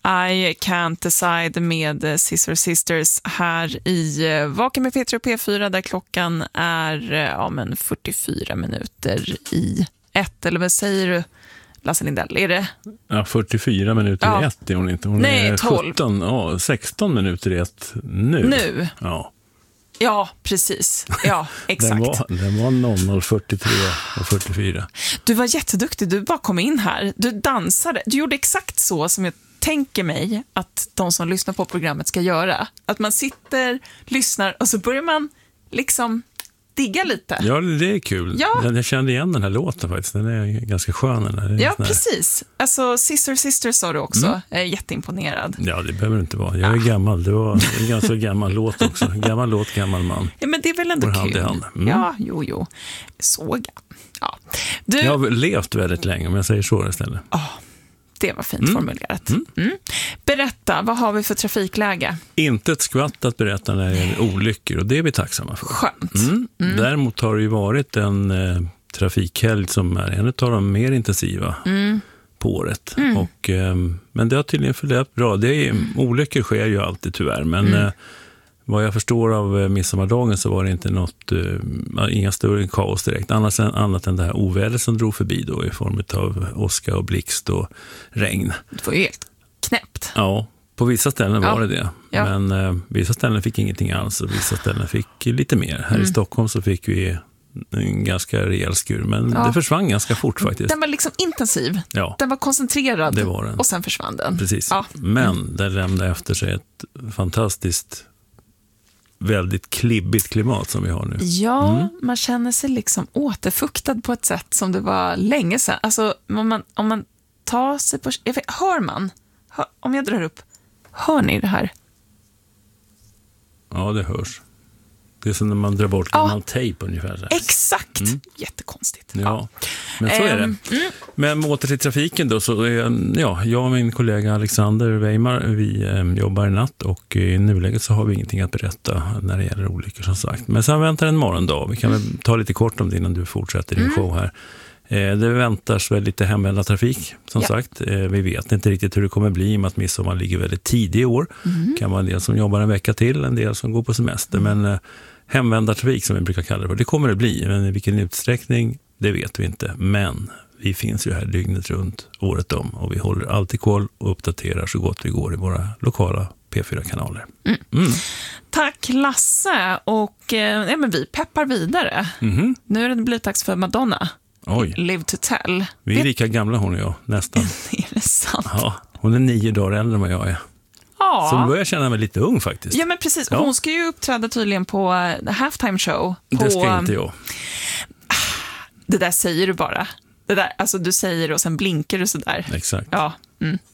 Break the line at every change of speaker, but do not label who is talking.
I Can't Decide med Scissor Sisters här i Vaken med Peter och P4 där klockan är 44 minuter i 1. Eller vad säger du, Lasse Lindell? Är det?
Ja, 44 minuter i 1 är hon inte. Hon är
12.
16 minuter i 1 nu.
Ja, precis. Ja, exakt.
den var 00:43 och 44.
Du var jätteduktig. Du bara kom in här. Du dansade. Du gjorde exakt så som jag tänker mig att de som lyssnar på programmet ska göra. Att man sitter, lyssnar och så börjar man liksom digga lite.
Ja, det är kul.
Ja.
Jag kände igen den här låten faktiskt. Den är ganska skön.
Ja, precis. Alltså, Scissor Sisters sa du också. Jag är jätteimponerad.
Ja, det behöver inte vara. Jag är gammal. Det var en ganska gammal låt också. Gammal låt, gammal man.
Ja, men det är väl ändå kul.
Hand i hand.
Ja, jo. Såg jag. Ja.
Jag har levt väldigt länge, om jag säger så istället.
Det var fint formulerat. Berätta, vad har vi för trafikläge?
Inte ett skvatt att berätta när det gäller olyckor, och det är vi tacksamma för.
Skönt.
Däremot har det ju varit en trafikhelg som är en av de mer intensiva på året. Men det har tydligen förlöpt bra. Olyckor sker ju alltid tyvärr, men vad jag förstår av midsommardagen så var det inte inga större kaos direkt. Annat än det här oväder som drog förbi då i form av åska och blixt och regn.
Det var ju helt knäppt.
Ja, på vissa ställen var det.
Ja.
Men vissa ställen fick ingenting alls och vissa ställen fick lite mer. Här i Stockholm så fick vi en ganska rejäl skur, men det försvann ganska fort faktiskt.
Den var liksom intensiv.
Ja.
Den var koncentrerad.
Det var den.
Och sen försvann den.
Precis.
Ja.
Men den lämnade efter sig ett fantastiskt väldigt klibbigt klimat som vi har nu.
Ja, man känner sig liksom återfuktad på ett sätt som det var länge sedan. Alltså, om man tar sig på... Hör man? Om jag drar upp... Hör ni det här?
Ja, det hörs. Det är som när man drar bort gammal tejp ungefär. Så.
Exakt. Jättekonstigt.
Ja, men så är det. Men åter till trafiken då, så jag och min kollega Alexander Weimar, vi jobbar i natt och i nuläget så har vi ingenting att berätta när det gäller olyckor som sagt. Men sen väntar en morgondag. Vi kan väl ta lite kort om det innan du fortsätter din show här. Det väntas väl lite hemvända trafik som sagt. Vi vet inte riktigt hur det kommer bli i och med att midsommar ligger väldigt tidigt i år. Kan vara en del som jobbar en vecka till, en del som går på semester. Men hemvända trafik som vi brukar kalla det, det kommer det bli. Men i vilken utsträckning, det vet vi inte. Men vi finns ju här dygnet runt, året om. Och vi håller alltid koll och uppdaterar så gott vi går i våra lokala P4-kanaler.
Tack Lasse. Och men vi peppar vidare. Nu är det blivit dags för Madonna.
Oj.
Live to tell.
Vi är lika gamla hon och jag, nästan.
Är det sant?
Ja, hon är 9 dagar äldre än vad jag är.
Ja.
Så börjar jag känna mig lite ung faktiskt.
Ja, men precis. Ja. Hon ska ju uppträda tydligen på The Halftime Show.
Det ska inte jag.
Det där säger du bara. Det där, alltså du säger och sen blinkar du sådär.
Exakt.
Ja.